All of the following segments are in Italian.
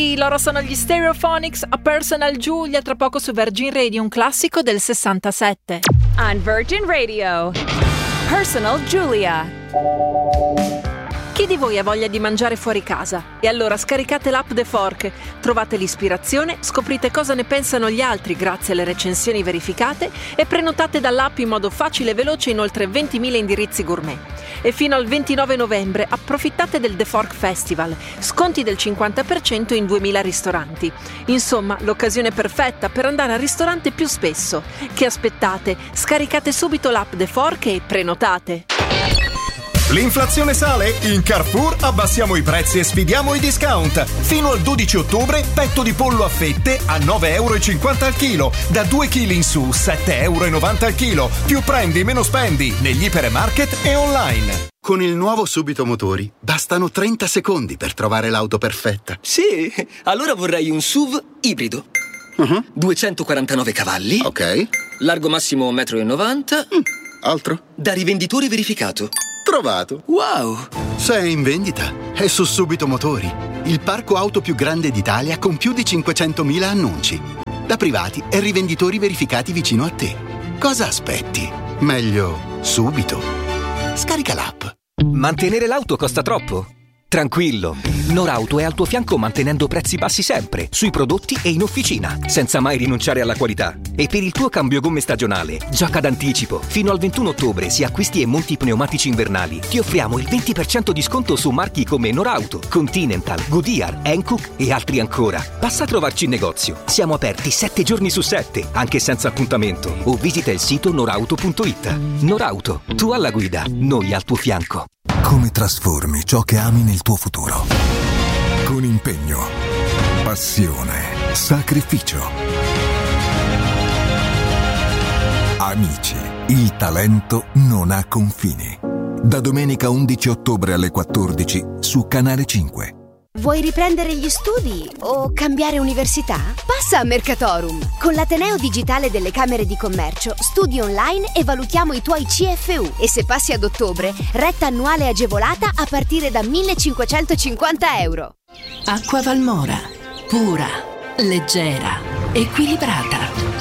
Loro sono gli Stereophonics, A Personal Julia, tra poco su Virgin Radio, un classico del 67. On Virgin Radio, Personal Julia. Chi di voi ha voglia di mangiare fuori casa? E allora scaricate l'app The Fork, trovate l'ispirazione, scoprite cosa ne pensano gli altri grazie alle recensioni verificate e prenotate dall'app in modo facile e veloce in oltre 20.000 indirizzi gourmet. E fino al 29 novembre approfittate del The Fork Festival, sconti del 50% in 2.000 ristoranti. Insomma, l'occasione perfetta per andare al ristorante più spesso. Che aspettate? Scaricate subito l'app The Fork e prenotate. L'inflazione sale? In Carrefour abbassiamo i prezzi e sfidiamo i discount. Fino al 12 ottobre petto di pollo a fette a 9,50 € al chilo. Da 2 kg in su 7,90 € al chilo. Più prendi meno spendi negli ipermarket e online. Con il nuovo Subito Motori bastano 30 secondi per trovare l'auto perfetta. Sì, allora vorrei un SUV ibrido. 249 cavalli. Ok. Largo massimo 1,90 m. Altro? Da rivenditore verificato. Trovato. Wow! Se è in vendita, è su Subito Motori, il parco auto più grande d'Italia con più di 500.000 annunci. Da privati e rivenditori verificati vicino a te. Cosa aspetti? Meglio subito. Scarica l'app. Mantenere l'auto costa troppo? Tranquillo, Norauto è al tuo fianco mantenendo prezzi bassi sempre, sui prodotti e in officina, senza mai rinunciare alla qualità. E per il tuo cambio gomme stagionale, giacca d'anticipo, fino al 21 ottobre se acquisti e monti pneumatici invernali, ti offriamo il 20% di sconto su marchi come Norauto, Continental, Goodyear, Hankook e altri ancora. Passa a trovarci in negozio, siamo aperti 7 giorni su 7, anche senza appuntamento, o visita il sito norauto.it. Norauto, tu alla guida, noi al tuo fianco. Come trasformi ciò che ami nel tuo futuro? Con impegno, passione, sacrificio. Amici, il talento non ha confini. Da domenica 11 ottobre alle 14 su Canale 5. Vuoi riprendere gli studi o cambiare università? Passa a Mercatorum! Con l'Ateneo Digitale delle Camere di Commercio studi online e valutiamo i tuoi CFU e se passi ad ottobre, retta annuale agevolata a partire da 1.550 euro. Acqua Valmora, pura, leggera, equilibrata.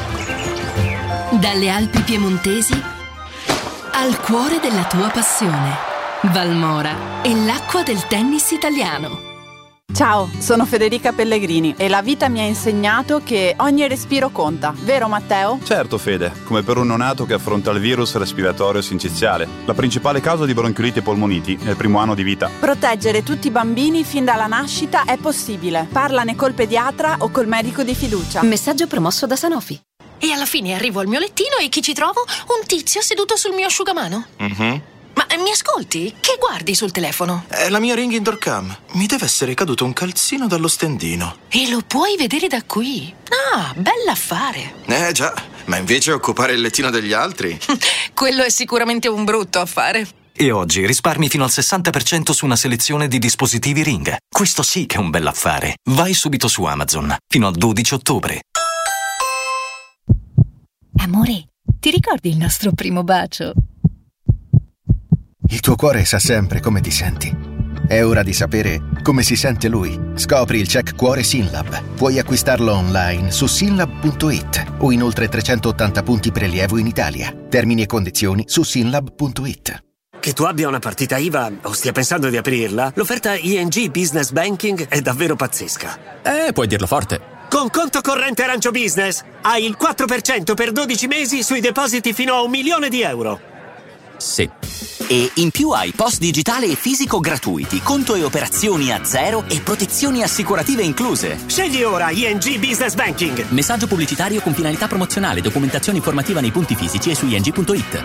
Dalle Alpi piemontesi al cuore della tua passione. Valmora è l'acqua del tennis italiano. Ciao, sono Federica Pellegrini e la vita mi ha insegnato che ogni respiro conta, vero Matteo? Certo Fede, come per un neonato che affronta il virus respiratorio sinciziale, la principale causa di bronchiolite e polmoniti nel primo anno di vita. Proteggere tutti i bambini fin dalla nascita è possibile. Parlane col pediatra o col medico di fiducia. Messaggio promosso da Sanofi. E alla fine arrivo al mio lettino e chi ci trovo? Un tizio seduto sul mio asciugamano. Ma mi ascolti? Che guardi sul telefono? È la mia Ring Indoor Cam. Mi deve essere caduto un calzino dallo stendino. E lo puoi vedere da qui. Ah, bell'affare. Già, ma invece occupare il lettino degli altri? Quello è sicuramente un brutto affare. E oggi risparmi fino al 60% su una selezione di dispositivi Ring. Questo sì che è un bell'affare. Vai subito su Amazon, fino al 12 ottobre. Amore, ti ricordi il nostro primo bacio? Il tuo cuore sa sempre come ti senti. È ora di sapere come si sente lui. Scopri il check cuore Synlab. Puoi acquistarlo online su synlab.it o in oltre 380 punti prelievo in Italia. Termini e condizioni su synlab.it. Che tu abbia una partita IVA o stia pensando di aprirla, l'offerta ING Business Banking è davvero pazzesca. Puoi dirlo forte. Con conto corrente Arancio Business hai il 4% per 12 mesi sui depositi fino a €1.000.000. Sì. E in più hai post digitale e fisico gratuiti, conto e operazioni a zero e protezioni assicurative incluse. Scegli ora ING Business Banking. Messaggio pubblicitario con finalità promozionale. Documentazione informativa nei punti fisici e su ing.it.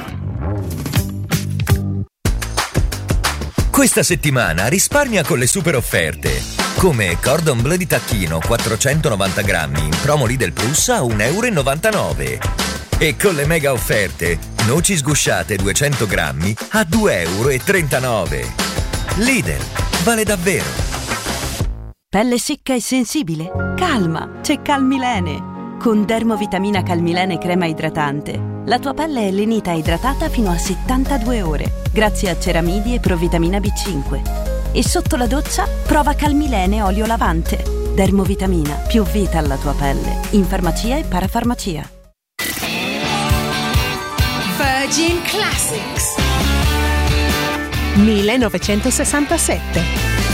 Questa settimana risparmia con le super offerte. Come Cordon Bleu di tacchino 490 grammi in promo Lidl Plus a €1,99 €. E con le mega offerte, noci sgusciate 200 grammi a €2,39 €. Lidl, vale davvero. Pelle secca e sensibile? Calma, c'è Calmilene. Con Dermovitamina Calmilene crema idratante, la tua pelle è lenita e idratata fino a 72 ore, grazie a ceramidi e provitamina B5. E sotto la doccia, prova Calmilene olio lavante. Dermovitamina, più vita alla tua pelle. In farmacia e parafarmacia. Virgin Classics 1967.